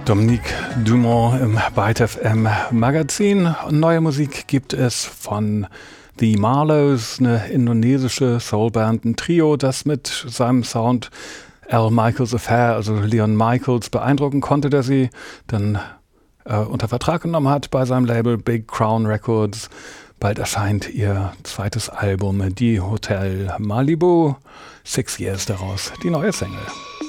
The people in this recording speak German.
Dominique Dumont im Byte FM Magazin. Neue Musik gibt es von The Marlows, eine indonesische Soulband, ein Trio, das mit seinem Sound Al Michaels Affair, also Leon Michaels, beeindrucken konnte, der sie dann unter Vertrag genommen hat bei seinem Label Big Crown Records. Bald erscheint ihr zweites Album, Die Hotel Malibu. 6 Years daraus, die neue Single.